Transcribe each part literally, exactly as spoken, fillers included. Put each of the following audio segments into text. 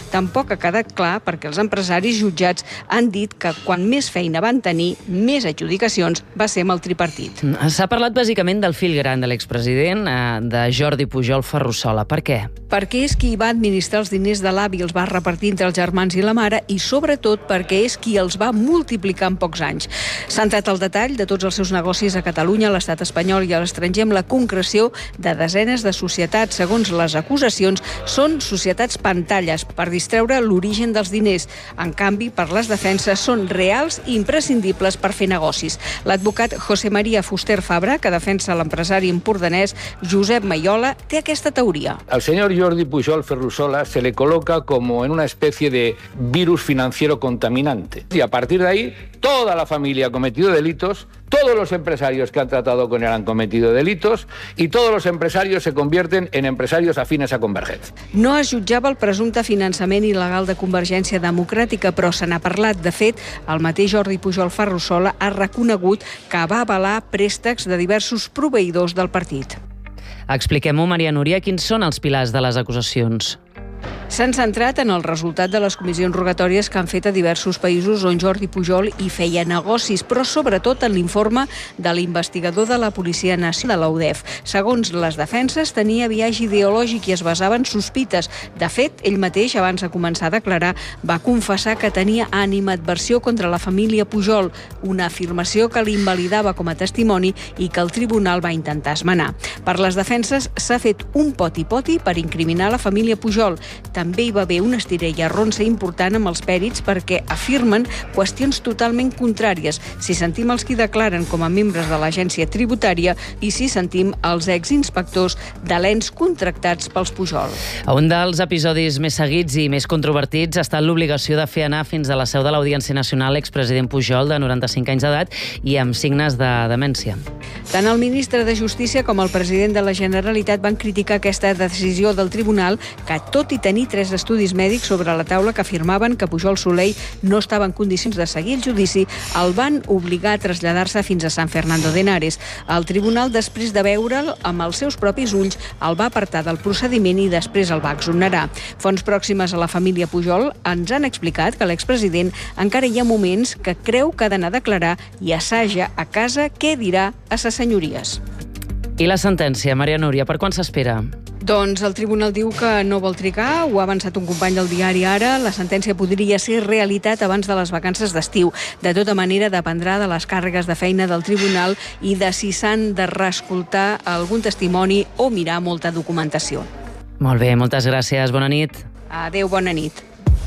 tampoc ha quedat clar perquè els empresaris jutjats han dit que quan més feina van tenir, més adjudicacions va ser amb el tripartit. S'ha parlat bàsicament del fill gran de l'expresident, de Jordi Pujol Ferrusola. Per què? Perquè és qui va administrar els diners de l'avi, els va repartir entre els germans i la mare i sobretot perquè és qui els va multiplicar en pocs anys. S'ha entrat al detall de tots els seus negocis a Catalunya, a l'estat espanyol i a l'estranger amb la concreció de desenes de societats. Segons les acusacions, són societats pantalles per distreure l'origen dels diners. En canvi, per les defenses, són reals i imprescindibles per fer negocis. L'advocat José María Fuster Fabra, que defensa l'empresari empordanès Josep Maiola, té aquesta teoria. Al señor Jordi Pujol Ferrusola se le coloca como en una especie de virus financiero contaminante. Y a partir de ahí, toda la familia ha cometido delitos, todos los empresarios que han tratado con él han cometido delitos y todos los empresarios se convierten en empresarios afines a Convergència. No es jutjava el presumpte finançament il·legal de Convergència Democràtica, però se n'ha parlat. De fet, el mateix Jordi Pujol Ferrusola ha reconegut que va avalar préstecs de diversos proveïdors del partit. Expliquem-ho, Maria Núria, quins són els pilars de les acusacions? S'han centrat en el resultat de les comissions rogatòries que han fet a diversos països on Jordi Pujol hi feia negocis, però sobretot en l'informe de l'investigador de la Policia Nacional de l'U D E F. Segons les defenses, tenia biaix ideològic i es basava en sospites. De fet, ell mateix, abans de començar a declarar, va confessar que tenia animadversió contra la família Pujol, una afirmació que l'invalidava com a testimoni i que el tribunal va intentar esmenar. Per les defenses, s'ha fet un poti-poti per incriminar la família Pujol. També hi va haver una estirella ronça important amb els pèrits perquè afirmen qüestions totalment contràries si sentim els qui declaren com a membres de l'agència tributària i si sentim els exinspectors de l'ens contractats pels Pujol. Un dels episodis més seguits i més controvertits ha estat l'obligació de fer anar fins a la seu de l'Audiència Nacional l'expresident Pujol, de noranta-cinc anys d'edat i amb signes de demència. Tant el ministre de Justícia com el president de la Generalitat van criticar aquesta decisió del tribunal que, tot i tenir tres estudis mèdics sobre la taula que afirmaven que Pujol Soley no estava en condicions de seguir el judici, el van obligar a traslladar-se fins a San Fernando de Henares. El tribunal, després de veure'l amb els seus propis ulls, el va apartar del procediment i després el va exonerar. Fonts pròximes a la família Pujol ens han explicat que l'expresident encara hi ha moments que creu que ha d'anar a declarar i assaja a casa què dirà a ses senyories. I la sentència, Maria Núria, per quan s'espera? Doncs el tribunal diu que no vol trigar, ho ha avançat un company del diari Ara. La sentència podria ser realitat abans de les vacances d'estiu. De tota manera, dependrà de les càrregues de feina del tribunal i de si s'han de reescoltar algun testimoni o mirar molta documentació. Molt bé, moltes gràcies. Bona nit. Adéu, bona nit.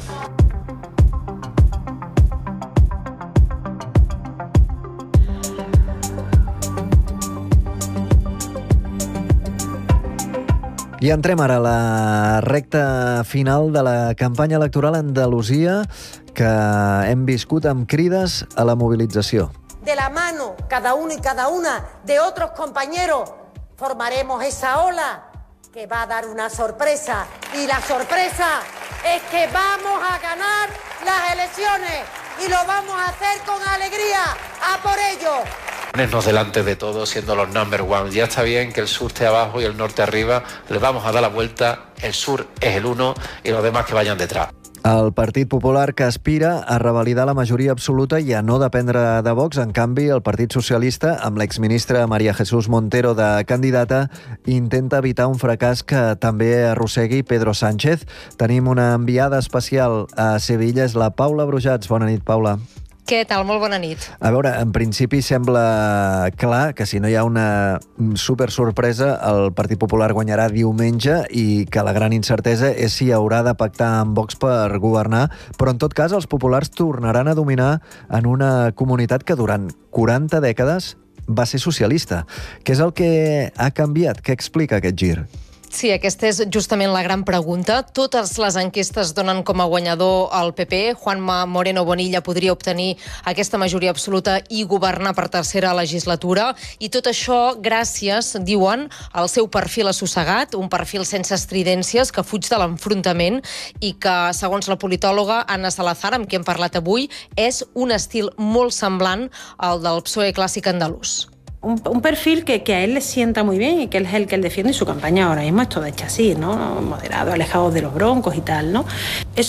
I entrem ara a la recta final de la campanya electoral a Andalusia, que hem viscut amb crides a la mobilització. De la mano, cada uno y cada una de otros compañeros, formaremos esa ola que va a dar una sorpresa. Y la sorpresa es que vamos a ganar las elecciones y lo vamos a hacer con alegría. ¡A por ello! Ponernos delante de todos siendo los number one. Ya está bien que el sur esté abajo y el norte arriba. Le vamos a dar la vuelta. El sur es el uno y los demás que vayan detrás. El Partit Popular, que aspira a revalidar la majoria absoluta i a no dependre de Vox. En canvi, el Partit Socialista, amb l'exministra María Jesús Montero de candidata, intenta evitar un fracàs que també arrossegui Pedro Sánchez. Tenim una enviada especial a Sevilla, és la Paula Brujats. Bona nit, Paula. Què tal? Molt bona nit. A veure, en principi sembla clar que si no hi ha una super sorpresa, el Partit Popular guanyarà diumenge i que la gran incertesa és si haurà de pactar amb Vox per governar, però en tot cas els populars tornaran a dominar en una comunitat que durant quaranta dècades va ser socialista. Què és el que ha canviat? Què explica aquest gir? Sí, aquesta és justament la gran pregunta. Totes les enquestes donen com a guanyador el P P. Juanma Moreno Bonilla podria obtenir aquesta majoria absoluta i governar per tercera legislatura. I tot això gràcies, diuen, al seu perfil assossegat, un perfil sense estridències que fuig de l'enfrontament i que, segons la politòloga Anna Salazar, amb qui hem parlat avui, és un estil molt semblant al del P S O E clàssic andalús. Un, un perfil que, que a él le sienta muy bien y que él es el que él defiende y su campaña ahora mismo es toda hecha así, ¿no? Moderado, alejado de los broncos y tal, ¿no? Es